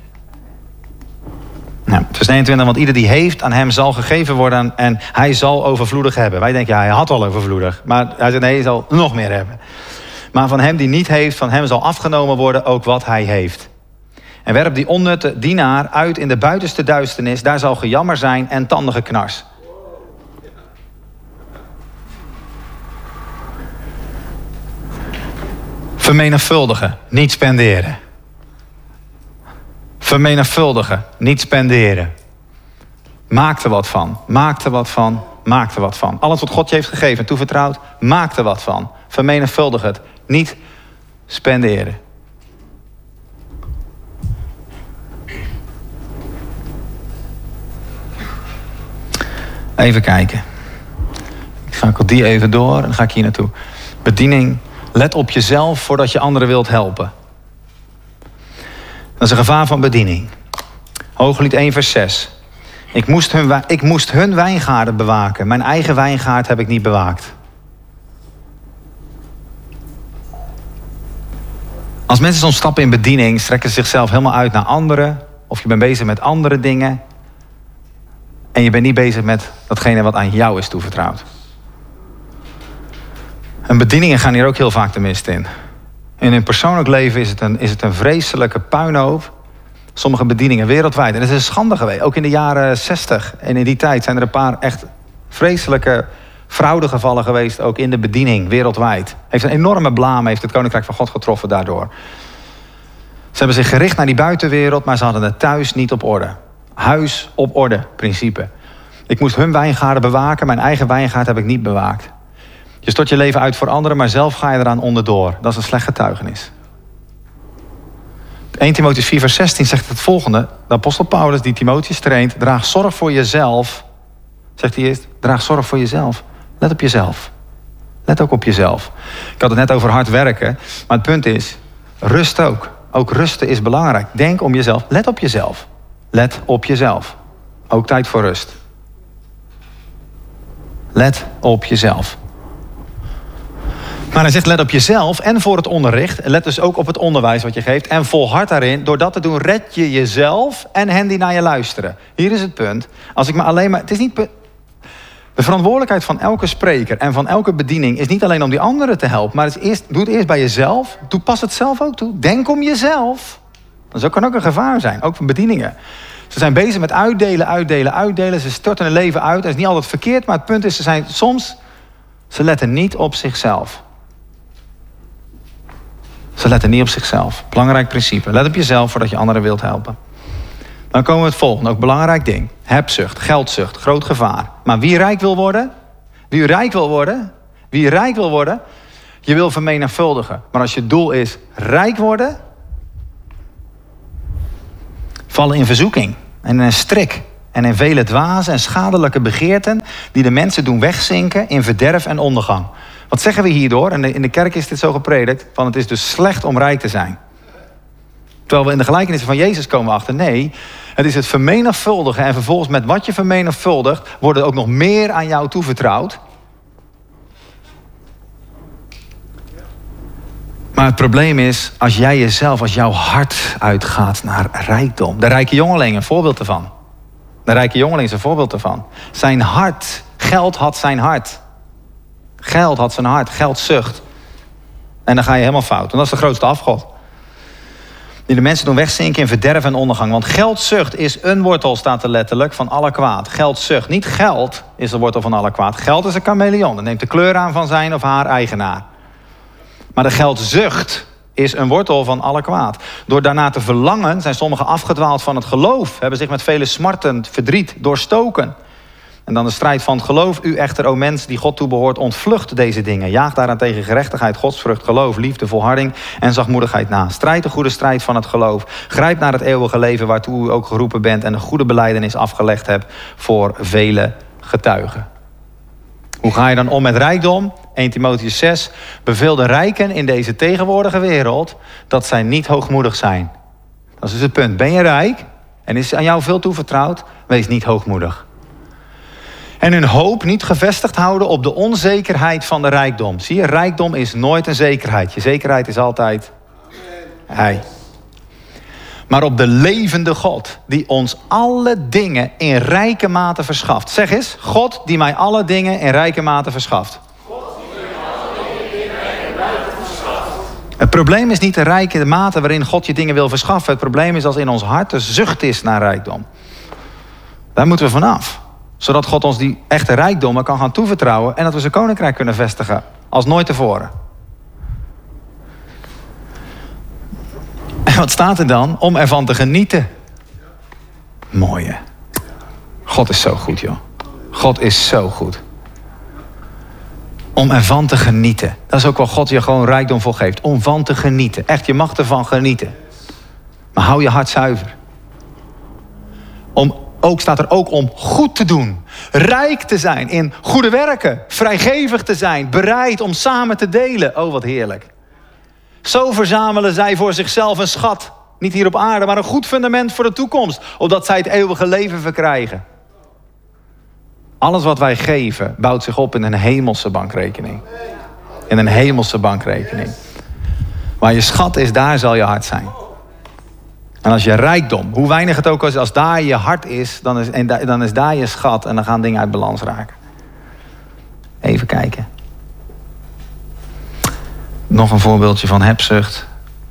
Nou, vers 29, want ieder die heeft, aan hem zal gegeven worden en hij zal overvloedig hebben. Wij denken, ja, hij had al overvloedig. Maar hij zegt, nee, hij zal nog meer hebben. Maar van hem die niet heeft, van hem zal afgenomen worden ook wat hij heeft. En werp die onnutte dienaar uit in de buitenste duisternis. Daar zal gejammer zijn en tandengeknars. Vermenigvuldigen, niet spenderen. Vermenigvuldigen, niet spenderen. Maak er wat van, maak er wat van, maak er wat van. Alles wat God je heeft gegeven en toevertrouwd, maak er wat van. Vermenigvuldig het, niet spenderen. Even kijken. Ik schakel die even door en dan ga ik hier naartoe. Bediening, let op jezelf voordat je anderen wilt helpen. Dat is een gevaar van bediening. Hooglied 1 vers 6. Ik moest hun wijngaarden bewaken. Mijn eigen wijngaard heb ik niet bewaakt. Als mensen soms stappen in bediening, strekken ze zichzelf helemaal uit naar anderen. Of je bent bezig met andere dingen. En je bent niet bezig met datgene wat aan jou is toevertrouwd. En bedieningen gaan hier ook heel vaak de mist in. In hun persoonlijk leven is het een vreselijke puinhoop. Sommige bedieningen wereldwijd. En het is een schande geweest. Ook in de jaren 60 en in die tijd zijn er een paar echt vreselijke fraudegevallen geweest. Ook in de bediening wereldwijd. Heeft een enorme blaam, heeft het Koninkrijk van God getroffen daardoor. Ze hebben zich gericht naar die buitenwereld, maar ze hadden het thuis niet op orde. Huis op orde, principe. Ik moest hun wijngaarden bewaken, mijn eigen wijngaard heb ik niet bewaakt. Je stort je leven uit voor anderen, maar zelf ga je eraan onderdoor. Dat is een slecht getuigenis. 1 Timotheüs 4 vers 16 zegt het volgende. De apostel Paulus die Timotheus traint. Draag zorg voor jezelf. Zegt hij eerst. Draag zorg voor jezelf. Let op jezelf. Let ook op jezelf. Ik had het net over hard werken. Maar het punt is. Rust ook. Ook rusten is belangrijk. Denk om jezelf. Let op jezelf. Let op jezelf. Ook tijd voor rust. Let op jezelf. Maar hij zegt, let op jezelf en voor het onderricht. Let dus ook op het onderwijs wat je geeft. En volhard daarin. Door dat te doen, red je jezelf en hen die naar je luisteren. Hier is het punt. Als ik me alleen maar... Het is niet... De verantwoordelijkheid van elke spreker en van elke bediening is niet alleen om die anderen te helpen. Maar doe het eerst bij jezelf. Pas het zelf ook toe. Denk om jezelf. Dat kan ook een gevaar zijn. Ook van bedieningen. Ze zijn bezig met uitdelen. Ze storten hun leven uit. Dat is niet altijd verkeerd. Maar het punt is, ze letten niet op zichzelf. Ze letten niet op zichzelf. Belangrijk principe. Let op jezelf voordat je anderen wilt helpen. Dan komen we het volgende. Ook belangrijk ding. Hebzucht, geldzucht, groot gevaar. Maar wie rijk wil worden? Je wil vermenigvuldigen. Maar als je doel is rijk worden, vallen in verzoeking. En in een strik. en in vele dwaze en schadelijke begeerten die de mensen doen wegzinken in verderf en ondergang. Wat zeggen we hierdoor? En in de kerk is dit zo gepredikt, van het is dus slecht om rijk te zijn. Terwijl we in de gelijkenissen van Jezus komen achter, nee, het is het vermenigvuldigen en vervolgens met wat je vermenigvuldigt, wordt er ook nog meer aan jou toevertrouwd. Maar het probleem is, als jij jezelf, als jouw hart uitgaat naar rijkdom. De rijke jongeling, een voorbeeld ervan. De rijke jongeling is een voorbeeld ervan. Zijn hart, geld had zijn hart. Geld had zijn hart, geldzucht. En dan ga je helemaal fout, want dat is de grootste afgod. Die de mensen doen wegzinken in verderf en ondergang. Want geldzucht is een wortel, staat er letterlijk, van alle kwaad. Geldzucht, niet geld is de wortel van alle kwaad. Geld is een chameleon, dat neemt de kleur aan van zijn of haar eigenaar. Maar de geldzucht is een wortel van alle kwaad. Door daarna te verlangen zijn sommigen afgedwaald van het geloof. Hebben zich met vele smarten, verdriet doorstoken. En dan de strijd van het geloof. U echter, o mens die God toebehoort, ontvlucht deze dingen. Jaag daaraan tegen gerechtigheid, godsvrucht, geloof, liefde, volharding en zachtmoedigheid na. Strijd de goede strijd van het geloof. Grijp naar het eeuwige leven waartoe u ook geroepen bent en een goede belijdenis afgelegd hebt voor vele getuigen. Hoe ga je dan om met rijkdom? 1 Timotheüs 6. Beveel de rijken in deze tegenwoordige wereld dat zij niet hoogmoedig zijn. Dat is dus het punt. Ben je rijk en is aan jou veel toevertrouwd? Wees niet hoogmoedig. En hun hoop niet gevestigd houden op de onzekerheid van de rijkdom. Zie je, rijkdom is nooit een zekerheid. Je zekerheid is altijd Hij. Maar op de levende God, die ons alle dingen in rijke mate verschaft. Zeg eens, God die mij alle dingen in rijke mate verschaft. Het probleem is niet de rijke mate waarin God je dingen wil verschaffen. Het probleem is als in ons hart de zucht is naar rijkdom. Daar moeten we vanaf. Zodat God ons die echte rijkdommen kan gaan toevertrouwen en dat we zijn koninkrijk kunnen vestigen als nooit tevoren. En wat staat er dan? Om ervan te genieten. Mooi hè. God is zo goed joh. God is zo goed. Om ervan te genieten. Dat is ook wel God je gewoon rijkdom voor geeft. Om van te genieten. Echt, je mag ervan genieten. Maar hou je hart zuiver. Staat er ook om goed te doen. Rijk te zijn in goede werken. Vrijgevig te zijn. Bereid om samen te delen. Oh, wat heerlijk. Zo verzamelen zij voor zichzelf een schat. Niet hier op aarde, maar een goed fundament voor de toekomst. Opdat zij het eeuwige leven verkrijgen. Alles wat wij geven bouwt zich op in een hemelse bankrekening. In een hemelse bankrekening. Waar je schat is, daar zal je hart zijn. En als je rijkdom, hoe weinig het ook is, als daar je hart is, dan is daar je schat en dan gaan dingen uit balans raken. Even kijken. Nog een voorbeeldje van hebzucht.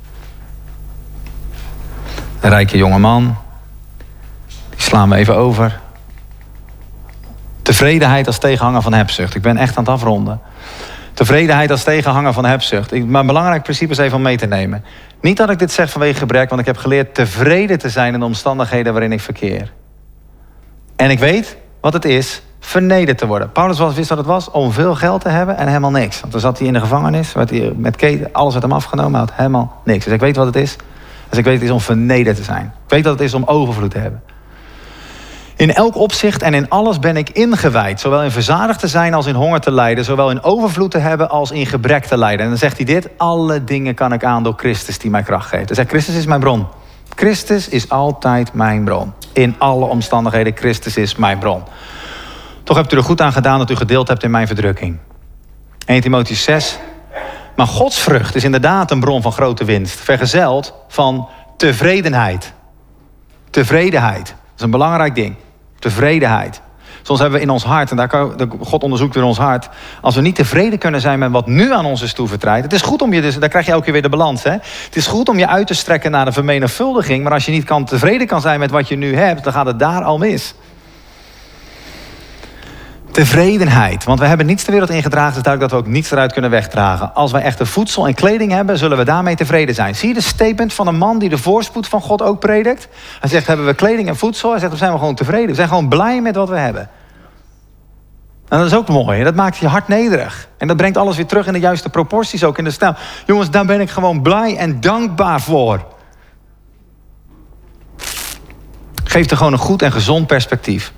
Een rijke jongeman. Die slaan we even over. Tevredenheid als tegenhanger van hebzucht. Ik ben echt aan het afronden. Tevredenheid als tegenhanger van hebzucht. Maar een belangrijk principe is even om mee te nemen. Niet dat ik dit zeg vanwege gebrek, want ik heb geleerd tevreden te zijn in de omstandigheden waarin ik verkeer. En ik weet wat het is vernederd te worden. Paulus wist wat het was om veel geld te hebben en helemaal niks. Want dan zat hij in de gevangenis, werd hij met keten, alles werd hem afgenomen, hij had helemaal niks. Dus ik weet wat het is. Dus ik weet wat het is om vernederd te zijn. Ik weet wat het is om overvloed te hebben. In elk opzicht en in alles ben ik ingewijd. Zowel in verzadigd te zijn als in honger te lijden. Zowel in overvloed te hebben als in gebrek te lijden. En dan zegt hij dit. Alle dingen kan ik aan door Christus die mij kracht geeft. Hij zegt Christus is mijn bron. Christus is altijd mijn bron. In alle omstandigheden Christus is mijn bron. Toch hebt u er goed aan gedaan dat u gedeeld hebt in mijn verdrukking. 1 Timotheüs 6. Maar Gods vrucht is inderdaad een bron van grote winst. Vergezeld van tevredenheid. Tevredenheid. Dat is een belangrijk ding. Tevredenheid. Soms hebben we in ons hart, en God onderzoekt weer ons hart. Als we niet tevreden kunnen zijn met wat nu aan ons is toevertrouwd. Het is goed om je, dus daar krijg je elke keer weer de balans. Hè? Het is goed om je uit te strekken naar de vermenigvuldiging. Maar als je niet tevreden kan zijn met wat je nu hebt, dan gaat het daar al mis. Tevredenheid. Want we hebben niets ter wereld ingedragen. Het is duidelijk dat we ook niets eruit kunnen wegdragen. Als wij echte voedsel en kleding hebben, zullen we daarmee tevreden zijn. Zie je de statement van een man die de voorspoed van God ook predikt? Hij zegt, hebben we kleding en voedsel? Hij zegt, dan zijn we gewoon tevreden. We zijn gewoon blij met wat we hebben. En dat is ook mooi. Dat maakt je hart nederig. En dat brengt alles weer terug in de juiste proporties, ook in de stijl. Jongens, daar ben ik gewoon blij en dankbaar voor. Geeft er gewoon een goed en gezond perspectief.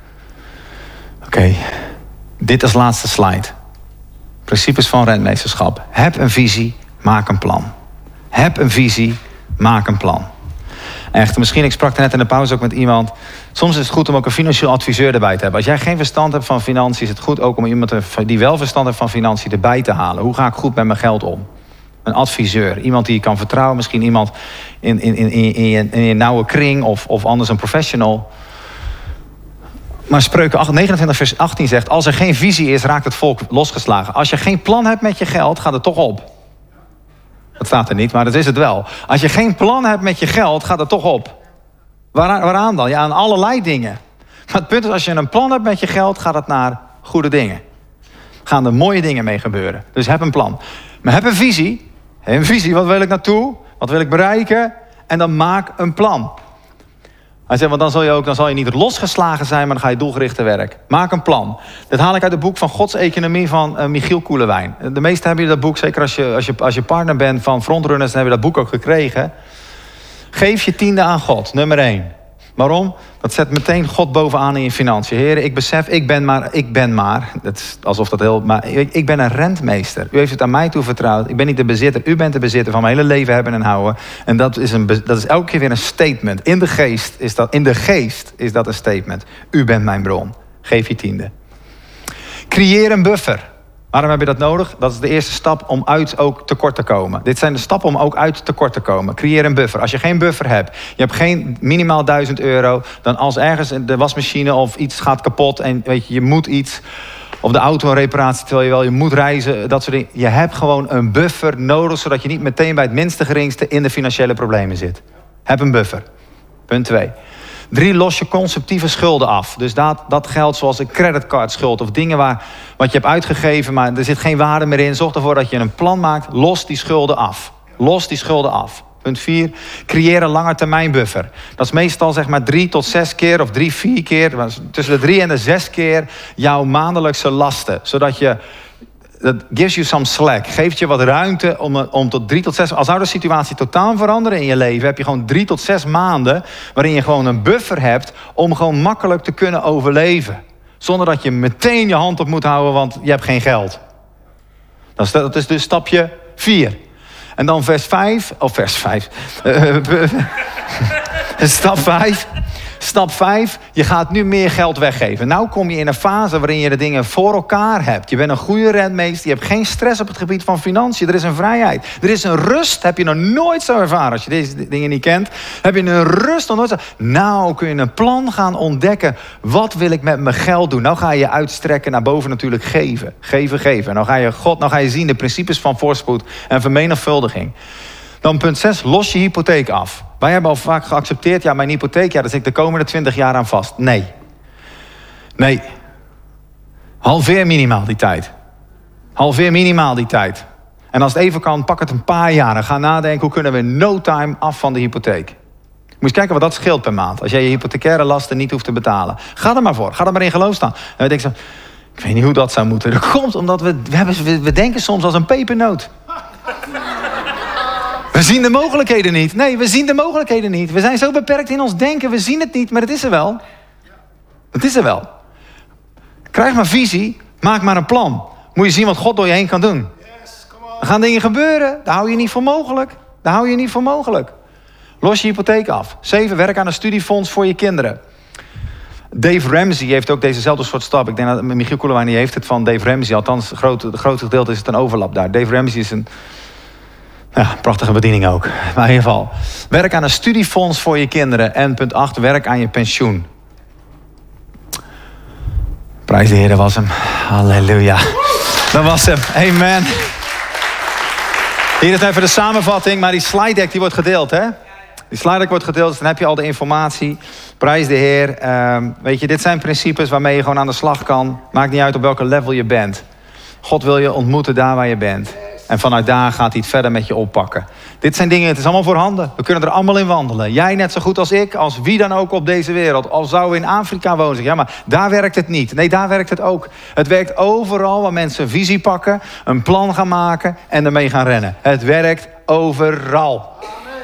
Oké, dit als laatste slide. Principes van rentmeesterschap. Heb een visie, maak een plan. Heb een visie, maak een plan. Echt, misschien, ik sprak er net in de pauze ook met iemand. Soms is het goed om ook een financieel adviseur erbij te hebben. Als jij geen verstand hebt van financiën, is het goed ook om iemand die wel verstand heeft van financiën erbij te halen. Hoe ga ik goed met mijn geld om? Een adviseur, iemand die je kan vertrouwen. Misschien iemand in je nauwe kring of anders een professional. Maar Spreuken 29 vers 18 zegt, als er geen visie is, raakt het volk losgeslagen. Als je geen plan hebt met je geld, gaat het toch op. Dat staat er niet, maar dat is het wel. Als je geen plan hebt met je geld, gaat het toch op. Waaraan dan? Ja, aan allerlei dingen. Maar het punt is, als je een plan hebt met je geld, gaat het naar goede dingen. Gaan er mooie dingen mee gebeuren. Dus heb een plan. Maar heb een visie. Een visie, wat wil ik naartoe? Wat wil ik bereiken? En dan maak een plan. Hij zegt, want dan zal je niet losgeslagen zijn, maar dan ga je doelgericht te werk. Maak een plan. Dat haal ik uit het boek van Gods Economie van Michiel Koelewijn. De meesten hebben dat boek, zeker als je partner bent van Frontrunners, dan hebben we dat boek ook gekregen. Geef je 10e aan God, nummer 1. Waarom? Dat zet meteen God bovenaan in je financiën. Heren, ik besef, ik ben maar. Dat is alsof dat heel... Maar ik ben een rentmeester. U heeft het aan mij toevertrouwd. Ik ben niet de bezitter. U bent de bezitter van mijn hele leven hebben en houden. En dat is elke keer weer een statement. In de geest is dat een statement. U bent mijn bron. Geef je 10e. Creëer een buffer. Waarom heb je dat nodig? Dat is de eerste stap om uit ook tekort te komen. Dit zijn de stappen om ook uit tekort te komen. Creëer een buffer. Als je geen buffer hebt, je hebt geen minimaal €1000... dan als ergens de wasmachine of iets gaat kapot en weet je moet iets, of de auto een reparatie terwijl je moet reizen, dat soort dingen. Je hebt gewoon een buffer nodig, zodat je niet meteen bij het minste geringste in de financiële problemen zit. Heb een buffer. Punt 2. 3, los je conceptieve schulden af. Dus dat geldt zoals een creditcardschuld of dingen wat je hebt uitgegeven, maar er zit geen waarde meer in. Zorg ervoor dat je een plan maakt. Los die schulden af. Los die schulden af. Punt 4, creëer een langetermijnbuffer. Dat is meestal zeg maar 3 tot 6 keer of 3, 4 keer. Tussen de 3 en de 6 keer jouw maandelijkse lasten. Zodat je... Dat gives you some slack. Geeft je wat ruimte om tot 3 tot 6... Als zou de situatie totaal veranderen in je leven, heb je gewoon 3 tot 6 maanden waarin je gewoon een buffer hebt om gewoon makkelijk te kunnen overleven. Zonder dat je meteen je hand op moet houden, want je hebt geen geld. Dat is dus stapje 4. En dan vers 5... Stap 5... Stap 5, je gaat nu meer geld weggeven. Nou kom je in een fase waarin je de dingen voor elkaar hebt. Je bent een goede rentmeester, je hebt geen stress op het gebied van financiën. Er is een vrijheid, er is een rust. Heb je nog nooit zo ervaren als je deze dingen niet kent. Heb je een rust nog nooit zo. Nou kun je een plan gaan ontdekken. Wat wil ik met mijn geld doen? Nou ga je uitstrekken naar boven natuurlijk geven. Geven. Nou ga je zien de principes van voorspoed en vermenigvuldiging. Dan punt 6, los je hypotheek af. Wij hebben al vaak geaccepteerd, ja, mijn hypotheek, ja, daar zit ik de komende 20 jaar aan vast. Nee. Halveer minimaal die tijd. En als het even kan, pak het een paar jaar en ga nadenken, hoe kunnen we in no time af van de hypotheek? Moet je eens kijken wat dat scheelt per maand. Als jij je hypothecaire lasten niet hoeft te betalen. Ga er maar voor, ga er maar in geloof staan. En dan denk ik zo, ik weet niet hoe dat zou moeten. Dat komt omdat we denken soms als een pepernoot. We zien de mogelijkheden niet. Nee, we zien de mogelijkheden niet. We zijn zo beperkt in ons denken. We zien het niet, maar het is er wel. Het is er wel. Krijg maar visie. Maak maar een plan. Moet je zien wat God door je heen kan doen. Er gaan dingen gebeuren. Daar hou je niet voor mogelijk. Los je hypotheek af. 7, werk aan een studiefonds voor je kinderen. Dave Ramsey heeft ook dezezelfde soort stap. Ik denk dat Michiel Koelewijn heeft het van Dave Ramsey. Althans, het grootste gedeelte is het een overlap daar. Dave Ramsey is een... Ja, prachtige bediening ook. Maar in ieder geval, werk aan een studiefonds voor je kinderen. En punt 8, werk aan je pensioen. Prijs de Heer, dat was hem. Halleluja. Dat was hem. Amen. Hier is even de samenvatting, maar die slide deck die wordt gedeeld, hè? Die slide deck wordt gedeeld, dus dan heb je al de informatie. Prijs de Heer. Weet je, dit zijn principes waarmee je gewoon aan de slag kan. Maakt niet uit op welke level je bent. God wil je ontmoeten daar waar je bent. En vanuit daar gaat hij het verder met je oppakken. Dit zijn dingen, het is allemaal voorhanden. We kunnen er allemaal in wandelen. Jij net zo goed als ik, als wie dan ook op deze wereld. Al zou we in Afrika wonen. Zeg, ja, maar daar werkt het niet. Nee, daar werkt het ook. Het werkt overal waar mensen een visie pakken, een plan gaan maken en ermee gaan rennen. Het werkt overal.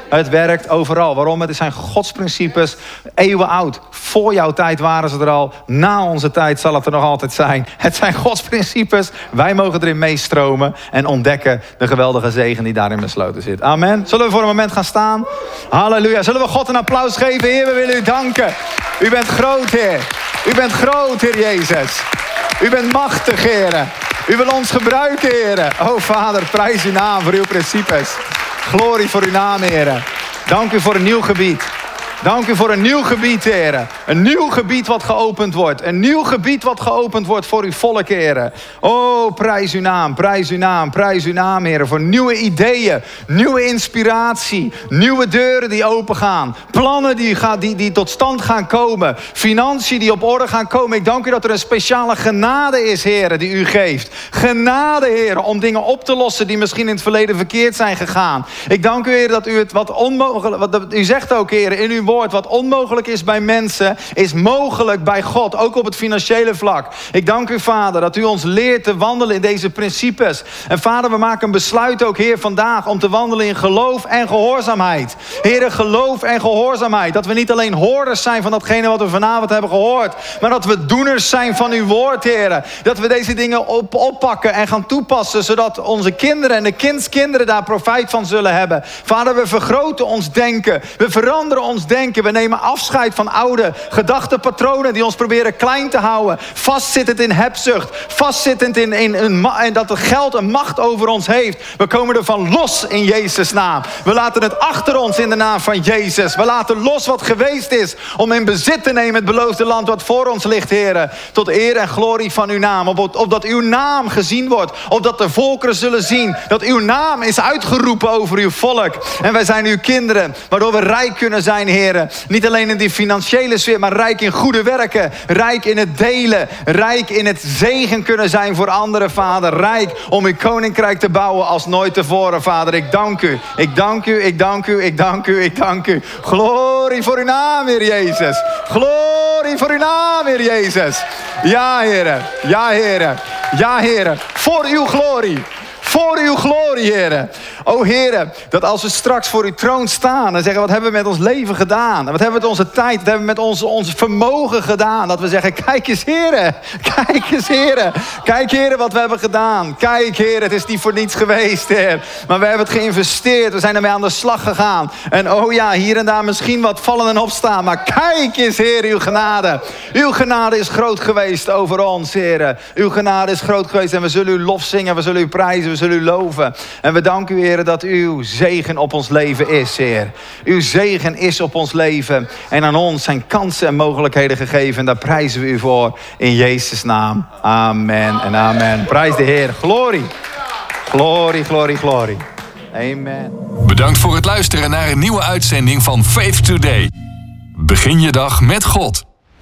Het werkt overal. Waarom? Het zijn Gods principes, eeuwen oud. Voor jouw tijd waren ze er al. Na onze tijd zal het er nog altijd zijn. Het zijn Gods principes. Wij mogen erin meestromen en ontdekken de geweldige zegen die daarin besloten zit. Amen. Zullen we voor een moment gaan staan? Halleluja. Zullen we God een applaus geven? Heer, we willen u danken. U bent groot, Heer. U bent groot, Heer Jezus. U bent machtig, Heer. U wil ons gebruiken, Heer. O Vader, prijs uw naam voor uw principes. Glorie voor uw naam, Heer. Dank u voor een nieuw gebied. Dank u voor een nieuw gebied, Heer. Een nieuw gebied wat geopend wordt. Een nieuw gebied wat geopend wordt voor uw volk, Heer. Oh, prijs uw naam, prijs uw naam, prijs uw naam, Heer. Voor nieuwe ideeën, nieuwe inspiratie. Nieuwe deuren die open gaan. Plannen die tot stand gaan komen. Financiën die op orde gaan komen. Ik dank u dat er een speciale genade is, Heer, die u geeft. Genade, Heer, om dingen op te lossen die misschien in het verleden verkeerd zijn gegaan. Ik dank u, Heer, dat u het wat onmogelijk... U zegt ook, Heer, in uw woord, wat onmogelijk is bij mensen, is mogelijk bij God, ook op het financiële vlak. Ik dank u, Vader, dat u ons leert te wandelen in deze principes. En Vader, we maken een besluit ook, Heer, vandaag om te wandelen in geloof en gehoorzaamheid. Heer, geloof en gehoorzaamheid. Dat we niet alleen hoorders zijn van datgene wat we vanavond hebben gehoord, maar dat we doeners zijn van uw woord, Heer. Dat we deze dingen oppakken en gaan toepassen, zodat onze kinderen en de kindskinderen daar profijt van zullen hebben. Vader, we vergroten ons denken. We veranderen ons denken. We nemen afscheid van oude gedachtepatronen die ons proberen klein te houden. Vastzittend in hebzucht. Vastzittend in dat het geld een macht over ons heeft. We komen ervan los in Jezus' naam. We laten het achter ons in de naam van Jezus. We laten los wat geweest is om in bezit te nemen het beloofde land wat voor ons ligt, Heer. Tot eer en glorie van uw naam. Opdat uw naam gezien wordt. Opdat de volkeren zullen zien dat uw naam is uitgeroepen over uw volk. En wij zijn uw kinderen. Waardoor we rijk kunnen zijn, Heer. Niet alleen in die financiële sfeer, maar rijk in goede werken. Rijk in het delen. Rijk in het zegen kunnen zijn voor anderen, Vader. Rijk om uw koninkrijk te bouwen als nooit tevoren, Vader. Ik dank u. Ik dank u. Ik dank u. Ik dank u. Ik dank u. Glorie voor uw naam, Heer Jezus. Glorie voor uw naam, Heer Jezus. Ja, Heer. Ja, Heer. Ja, Heer. Voor uw glorie. Voor uw glorie, Heer. O Heer, dat als we straks voor uw troon staan en zeggen, wat hebben we met ons leven gedaan? Wat hebben we met onze tijd? Wat hebben we met ons vermogen gedaan? Dat we zeggen, kijk eens, Heer. Kijk eens, Heer. Kijk, Heer, wat we hebben gedaan. Kijk, Heer, het is niet voor niets geweest, Heer. Maar we hebben het geïnvesteerd. We zijn ermee aan de slag gegaan. En oh ja, hier en daar misschien wat vallen en opstaan. Maar kijk eens, Heer, uw genade. Uw genade is groot geweest over ons, Heer. Uw genade is groot geweest en we zullen u lof zingen. We zullen u prijzen. We zullen u loven. En we danken u, Heer, dat uw zegen op ons leven is, Heer. Uw zegen is op ons leven. En aan ons zijn kansen en mogelijkheden gegeven. En daar prijzen we u voor. In Jezus' naam. Amen en amen. Prijs de Heer. Glorie. Glorie, glorie, glorie. Amen. Bedankt voor het luisteren naar een nieuwe uitzending van Faith Today. Begin je dag met God.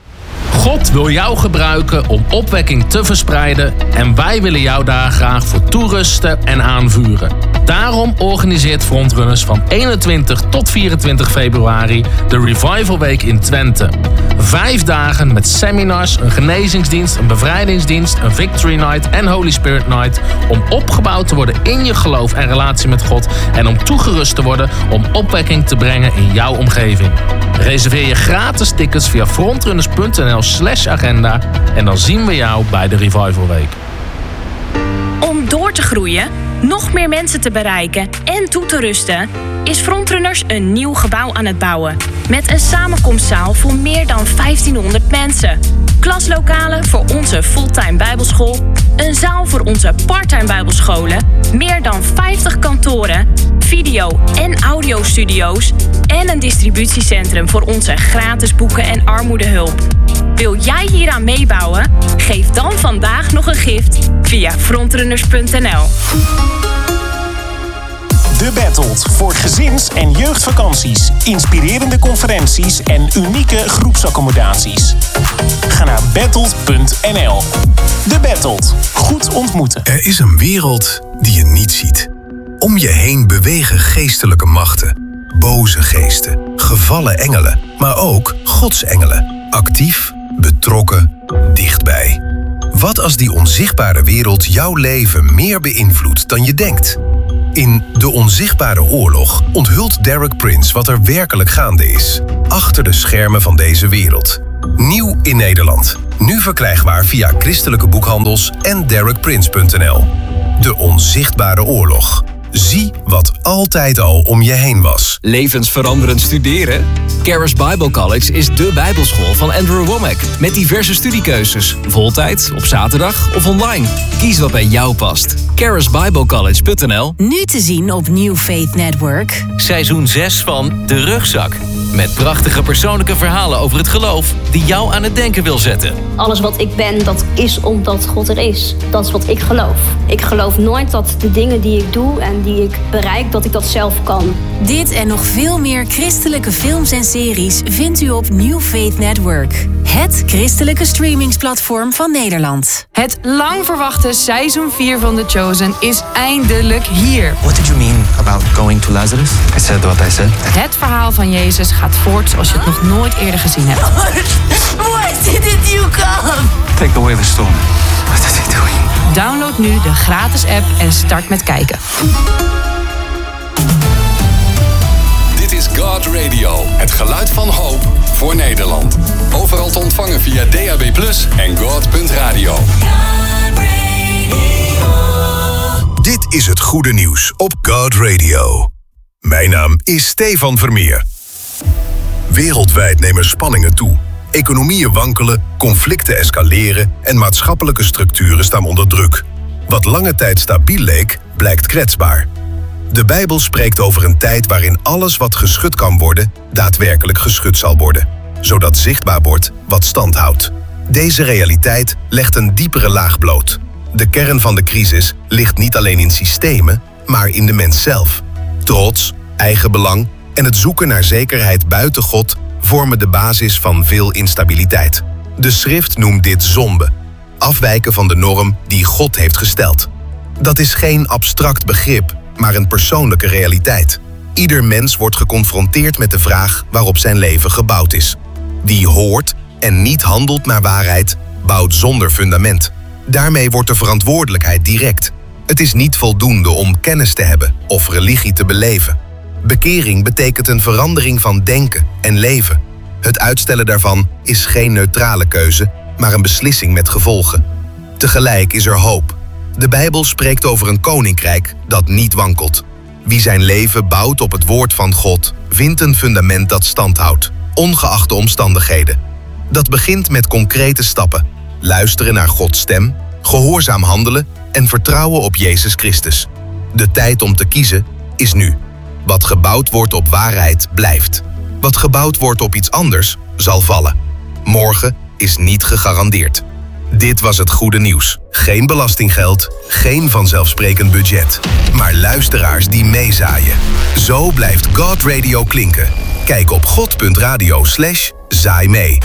God wil jou gebruiken om opwekking te verspreiden en wij willen jou daar graag voor toerusten en aanvuren. Daarom organiseert Frontrunners van 21 tot 24 februari de Revival Week in Twente. 5 dagen met seminars, een genezingsdienst, een bevrijdingsdienst, een Victory Night en Holy Spirit Night om opgebouwd te worden in je geloof en relatie met God en om toegerust te worden om opwekking te brengen in jouw omgeving. Reserveer je gratis tickets via frontrunners.nl/agenda en dan zien we jou bij de Revival Week. Om door te groeien, nog meer mensen te bereiken en toe te rusten, is Frontrunners een nieuw gebouw aan het bouwen. Met een samenkomstzaal voor meer dan 1500 mensen. Klaslokalen voor onze fulltime bijbelschool. Een zaal voor onze parttime bijbelscholen. Meer dan 50 kantoren. Video- en audiostudio's. En een distributiecentrum voor onze gratis boeken en armoedehulp. Wil jij hieraan meebouwen? Geef dan vandaag nog een gift via frontrunners.nl. De Battled voor gezins- en jeugdvakanties, inspirerende conferenties en unieke groepsaccommodaties. Ga naar battled.nl. De Battled. Goed ontmoeten. Er is een wereld die je niet ziet. Om je heen bewegen geestelijke machten. Boze geesten, gevallen engelen, maar ook Gods engelen. Actief, betrokken, dichtbij. Wat als die onzichtbare wereld jouw leven meer beïnvloedt dan je denkt? In De Onzichtbare Oorlog onthult Derek Prince wat er werkelijk gaande is. Achter de schermen van deze wereld. Nieuw in Nederland. Nu verkrijgbaar via christelijke boekhandels en derekprince.nl. De Onzichtbare Oorlog. Zie wat altijd al om je heen was. Levensveranderend studeren? Charis Bible College is dé bijbelschool van Andrew Wommack. Met diverse studiekeuzes. Voltijd, op zaterdag of online. Kies wat bij jou past. charisbiblecollege.nl. Nu te zien op New Faith Network. Seizoen 6 van De Rugzak. Met prachtige persoonlijke verhalen over het geloof die jou aan het denken wil zetten. Alles wat ik ben, dat is omdat God er is. Dat is wat ik geloof. Ik geloof nooit dat de dingen die ik doe en die ik bereik, dat ik dat zelf kan. Dit en nog veel meer christelijke films en series vindt u op New Faith Network. Het christelijke streamingsplatform van Nederland. Het lang verwachte seizoen 4 van The Chosen is eindelijk hier. What did you mean about going to Lazarus? I said what I said. Het verhaal van Jezus gaat voort zoals je het nog nooit eerder gezien hebt. Why didn't you come? Take away the storm. What is he doing? Download nu de gratis app en start met kijken. Dit is God Radio, het geluid van hoop voor Nederland. Overal te ontvangen via DAB+ en God.radio. Dit is het goede nieuws op God Radio. Mijn naam is Stefan Vermeer. Wereldwijd nemen spanningen toe. Economieën wankelen, conflicten escaleren en maatschappelijke structuren staan onder druk. Wat lange tijd stabiel leek, blijkt kwetsbaar. De Bijbel spreekt over een tijd waarin alles wat geschud kan worden, daadwerkelijk geschud zal worden. Zodat zichtbaar wordt wat stand houdt. Deze realiteit legt een diepere laag bloot. De kern van de crisis ligt niet alleen in systemen, maar in de mens zelf. Trots, eigenbelang en het zoeken naar zekerheid buiten God vormen de basis van veel instabiliteit. De schrift noemt dit zonde, afwijken van de norm die God heeft gesteld. Dat is geen abstract begrip, maar een persoonlijke realiteit. Ieder mens wordt geconfronteerd met de vraag waarop zijn leven gebouwd is. Wie hoort en niet handelt naar waarheid, bouwt zonder fundament. Daarmee wordt de verantwoordelijkheid direct. Het is niet voldoende om kennis te hebben of religie te beleven. Bekering betekent een verandering van denken en leven. Het uitstellen daarvan is geen neutrale keuze, maar een beslissing met gevolgen. Tegelijk is er hoop. De Bijbel spreekt over een koninkrijk dat niet wankelt. Wie zijn leven bouwt op het woord van God, vindt een fundament dat stand houdt, ongeacht de omstandigheden. Dat begint met concrete stappen. Luisteren naar Gods stem, gehoorzaam handelen en vertrouwen op Jezus Christus. De tijd om te kiezen is nu. Wat gebouwd wordt op waarheid, blijft. Wat gebouwd wordt op iets anders, zal vallen. Morgen is niet gegarandeerd. Dit was het goede nieuws. Geen belastinggeld, geen vanzelfsprekend budget. Maar luisteraars die meezaaien. Zo blijft God Radio klinken. Kijk op god.radio/zaai mee.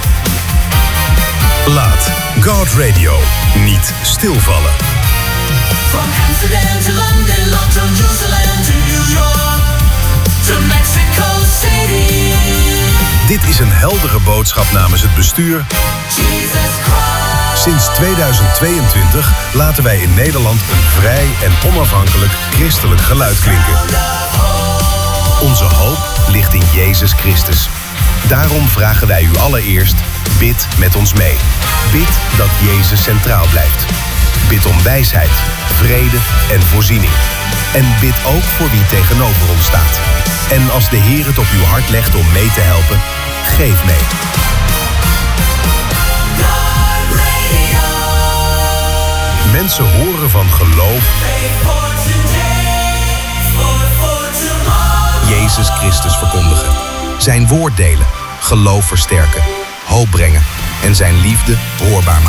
Laat God Radio niet stilvallen. From Amsterdam to London, London, Jerusalem to New York, to Mexico City. Dit is een heldere boodschap namens het bestuur. Sinds 2022 laten wij in Nederland een vrij en onafhankelijk christelijk geluid klinken. Onze hoop ligt in Jezus Christus. Daarom vragen wij u allereerst, bid met ons mee. Bid dat Jezus centraal blijft. Bid om wijsheid, vrede en voorziening. En bid ook voor wie tegenover ons staat. En als de Heer het op uw hart legt om mee te helpen, geef mee. Mensen horen van geloof. Jezus Christus verkondigen. Zijn woord delen. Geloof versterken. Hoop brengen. En zijn liefde hoorbaar maken.